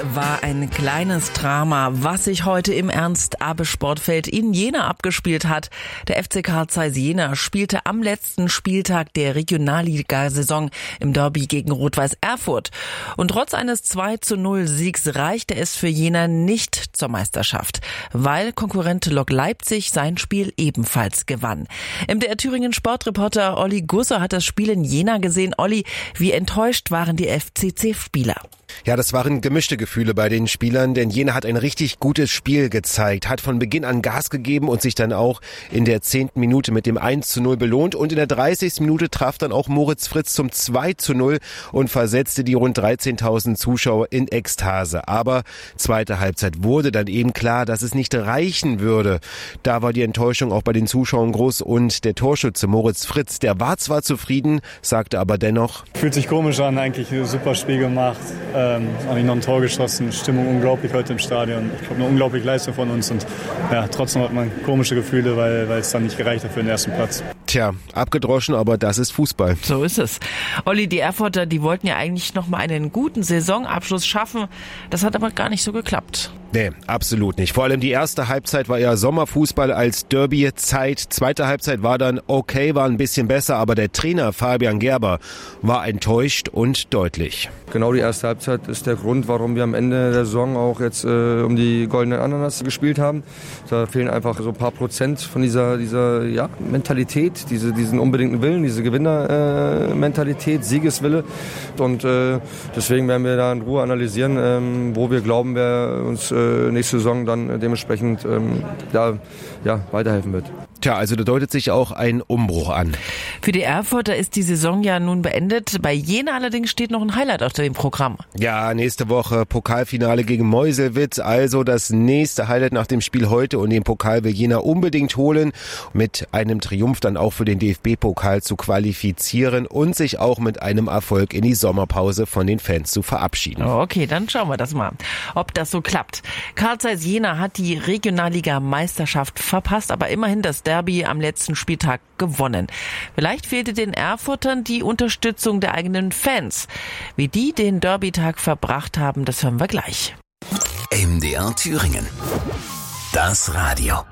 War ein kleines Drama, was sich heute im Ernst-Abbe-Sportfeld in Jena abgespielt hat. Der FC Carl Zeiss Jena spielte am letzten Spieltag der Regionalligasaison im Derby gegen Rot-Weiß Erfurt. Und trotz eines 2:0 Siegs reichte es für Jena nicht zur Meisterschaft, weil Konkurrent Lok Leipzig sein Spiel ebenfalls gewann. MDR Thüringen Sportreporter Olli Gusser hat das Spiel in Jena gesehen. Olli, wie enttäuscht waren die FCC-Spieler? Ja, das waren gemischte Gefühle bei den Spielern, denn Jena hat ein richtig gutes Spiel gezeigt, hat von Beginn an Gas gegeben und sich dann auch in der 10. Minute mit dem 1:0 belohnt. Und in der 30. Minute traf dann auch Moritz Fritz zum 2:0 und versetzte die rund 13.000 Zuschauer in Ekstase. Aber zweite Halbzeit wurde dann eben klar, dass es nicht reichen würde. Da war die Enttäuschung auch bei den Zuschauern groß und der Torschütze Moritz Fritz, der war zwar zufrieden, sagte aber dennoch: Fühlt sich komisch an, eigentlich ein super Spiel gemacht. Habe ich noch ein Tor geschossen. Stimmung unglaublich heute im Stadion. Ich glaube, eine unglaubliche Leistung von uns. Und ja, trotzdem hat man komische Gefühle, weil es dann nicht gereicht hat für den ersten Platz. Tja, abgedroschen, aber das ist Fußball. So ist es. Olli, die Erfurter, die wollten ja eigentlich noch mal einen guten Saisonabschluss schaffen. Das hat aber gar nicht so geklappt. Nee, absolut nicht. Vor allem die erste Halbzeit war eher Sommerfußball als Derby-Zeit. Zweite Halbzeit war dann okay, war ein bisschen besser, aber der Trainer Fabian Gerber war enttäuscht und deutlich. Genau, die erste Halbzeit ist der Grund, warum wir am Ende der Saison auch jetzt um die goldenen Ananas gespielt haben. Da fehlen einfach so ein paar Prozent von dieser Mentalität, diesen unbedingten Willen, diese Gewinnermentalität, Siegeswille. Und deswegen werden wir da in Ruhe analysieren, wo wir glauben, wer uns nächste Saison dann dementsprechend weiterhelfen wird. Tja, also da deutet sich auch ein Umbruch an. Für die Erfurter ist die Saison ja nun beendet. Bei Jena allerdings steht noch ein Highlight auf dem Programm. Ja, nächste Woche Pokalfinale gegen Meuselwitz. Also das nächste Highlight nach dem Spiel heute. Und den Pokal will Jena unbedingt holen. Mit einem Triumph dann auch für den DFB-Pokal zu qualifizieren und sich auch mit einem Erfolg in die Sommerpause von den Fans zu verabschieden. Okay, dann schauen wir das mal, ob das so klappt. Carl Zeiss Jena hat die Regionalliga-Meisterschaft verpasst, aber immerhin das Derby am letzten Spieltag gewonnen. Vielleicht fehlte den Erfurtern die Unterstützung der eigenen Fans. Wie die den Derby-Tag verbracht haben, das hören wir gleich. MDR Thüringen. Das Radio.